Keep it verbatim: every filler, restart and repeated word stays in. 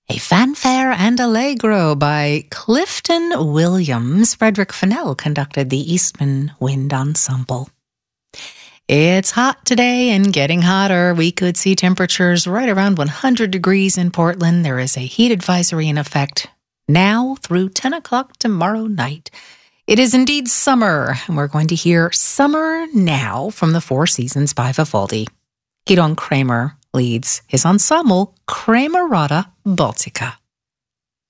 A Fanfare and Allegro by Clifton Williams. Frederick Fennell conducted the Eastman Wind Ensemble. It's hot today and getting hotter. We could see temperatures right around one hundred degrees in Portland. There is a heat advisory in effect now through ten o'clock tomorrow night. It is indeed summer, and we're going to hear Summer Now from the Four Seasons by Vivaldi. Gidon Kramer leads his ensemble Kramerata Baltica.